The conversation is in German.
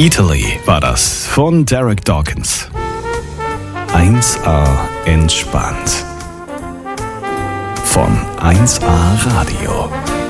Italy war das von Derek Dawkins. 1A entspannt. Von 1A Radio.